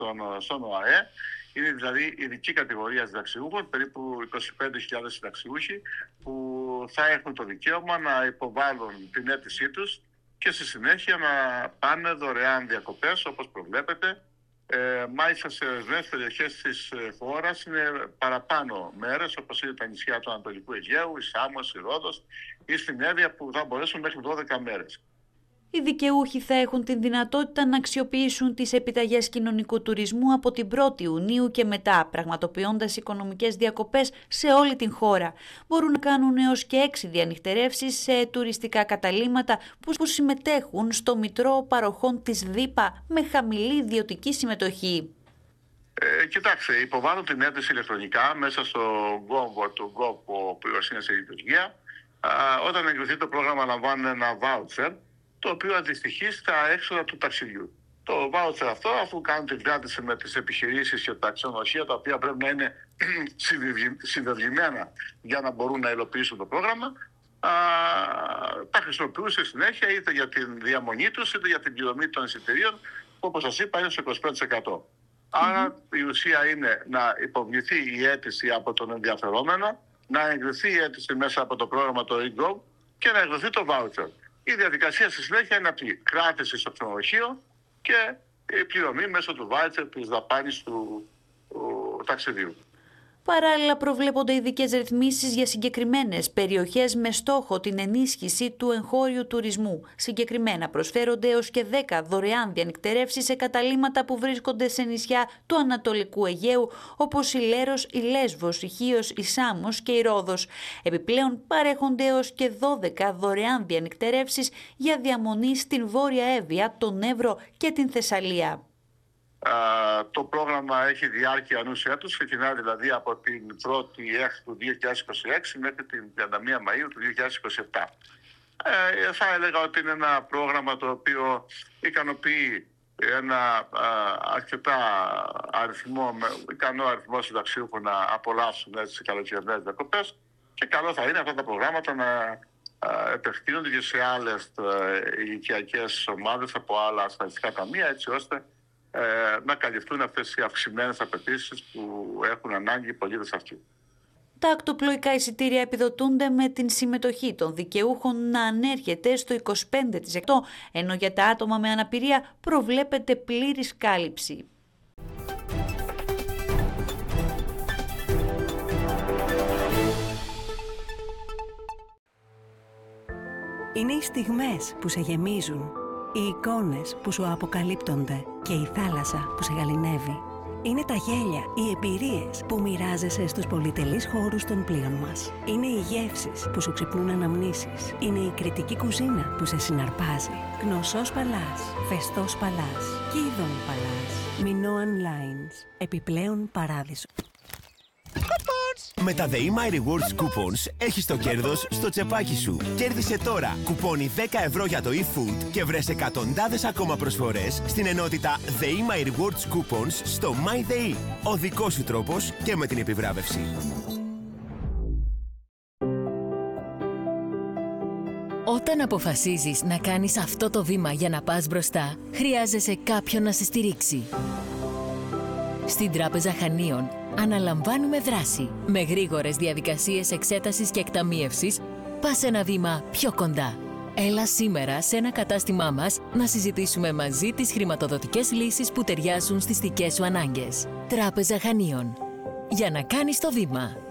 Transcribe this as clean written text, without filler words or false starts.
στον ΟΑΕ. Είναι δηλαδή ειδική κατηγορία συνταξιούχων, περίπου 25.000 συνταξιούχοι, που θα έχουν το δικαίωμα να υποβάλουν την αίτησή τους και στη συνέχεια να πάνε δωρεάν διακοπές, όπως προβλέπετε. Μάλιστα σε ορισμένες περιοχές της χώρας είναι παραπάνω μέρες, όπως είναι τα νησιά του Ανατολικού Αιγαίου, η Σάμος, η Ρόδος ή στην Εύβοια, που θα μπορέσουν μέχρι 12 μέρες. Οι δικαιούχοι θα έχουν την δυνατότητα να αξιοποιήσουν τις επιταγές κοινωνικού τουρισμού από την 1η Ιουνίου και μετά, πραγματοποιώντας οικονομικές διακοπές σε όλη την χώρα. Μπορούν να κάνουν έως και 6 διανυχτερεύσεις σε τουριστικά καταλύματα που συμμετέχουν στο Μητρό Παροχών της ΔΥΠΑ με χαμηλή ιδιωτική συμμετοχή. Κοιτάξτε, υποβάλλουν την αίτηση ηλεκτρονικά μέσα στο Gov, το Gov, ο οποίος είναι σε λειτουργία. Όταν εγκριθεί το πρόγραμμα, λαμβάνουν ένα voucher, το οποίο αντιστοιχεί στα έξοδα του ταξιδιού. Το voucher αυτό, αφού κάνουν τη κράτηση με τις επιχειρήσεις και τα ξενοδοχεία, τα οποία πρέπει να είναι συνδεδεμένα για να μπορούν να υλοποιήσουν το πρόγραμμα, τα χρησιμοποιούν στη συνέχεια είτε για τη διαμονή τους, είτε για την πληρωμή των εισιτηρίων, που όπως σας είπα είναι στο 25%. Άρα η ουσία είναι να υποβληθεί η αίτηση από τον ενδιαφερόμενο, να εγκριθεί η αίτηση μέσα από το πρόγραμμα το e-gov και να εκδοθεί το voucher. Η διαδικασία στη συνέχεια είναι αυτή: κράτηση στο ξενοδοχείο και η πληρωμή μέσω του voucher της δαπάνης του ταξιδίου. Παράλληλα, προβλέπονται ειδικές ρυθμίσεις για συγκεκριμένες περιοχές με στόχο την ενίσχυση του εγχώριου τουρισμού. Συγκεκριμένα, προσφέρονται έως και 10 δωρεάν διανυκτερεύσεις σε καταλύματα που βρίσκονται σε νησιά του Ανατολικού Αιγαίου, όπως η Λέρος, η Λέσβος, η Χίος, η Σάμος και η Ρόδος. Επιπλέον, παρέχονται έως και 12 δωρεάν διανυκτερεύσεις για διαμονή στην Βόρεια Εύβοια, τον Εύρο και την Θεσσαλία. Το πρόγραμμα έχει διάρκεια ενός έτους, ξεκινά δηλαδή από την 1η Ιουλίου του 2026 μέχρι την 31 Μαΐου του 2027. Θα έλεγα ότι είναι ένα πρόγραμμα το οποίο ικανοποιεί ένα αρκετά ικανό αριθμό συνταξιούχων να απολαύσουν τις καλοκαιρινές διακοπές, και καλό θα είναι αυτά τα προγράμματα να επεκτείνονται και σε άλλες ηλικιακές ομάδες από άλλα ασφαλιστικά ταμεία, έτσι ώστε να καλυφθούν αυτές οι αυξημένες απαιτήσεις που έχουν ανάγκη οι πολίτες αυτοί. Τα ακτοπλοϊκά εισιτήρια επιδοτούνται με την συμμετοχή των δικαιούχων να ανέρχεται στο 25%, ενώ για τα άτομα με αναπηρία προβλέπεται πλήρης κάλυψη. Είναι οι στιγμές που σε γεμίζουν. Οι εικόνες που σου αποκαλύπτονται και η θάλασσα που σε γαληνεύει. Είναι τα γέλια, οι εμπειρίες που μοιράζεσαι στους πολυτελείς χώρους των πλοίων μας. Είναι οι γεύσεις που σου ξυπνούν αναμνήσεις. Είναι η κριτική κουζίνα που σε συναρπάζει. Γνωσός Παλάς, Φεστός Παλάς, Κίδων Παλάς. Minoan Lines. Επιπλέον παράδεισο. Με τα The My Rewards Coupons έχεις το κέρδος στο τσεπάκι σου. Κέρδισε τώρα κουπόνι 10 ευρώ για το e-food και βρες εκατοντάδες ακόμα προσφορές στην ενότητα The My Rewards Coupons στο MyDay. Ο δικός σου τρόπος και με την επιβράβευση. Όταν αποφασίζεις να κάνεις αυτό το βήμα για να πας μπροστά, χρειάζεσαι κάποιον να σε στηρίξει. Στην Τράπεζα Χανίων αναλαμβάνουμε δράση. Με γρήγορες διαδικασίες εξέτασης και εκταμίευσης, πας ένα βήμα πιο κοντά. Έλα σήμερα σε ένα κατάστημά μας να συζητήσουμε μαζί τις χρηματοδοτικές λύσεις που ταιριάζουν στις δικές σου ανάγκες. Τράπεζα Χανίων. Για να κάνεις το βήμα.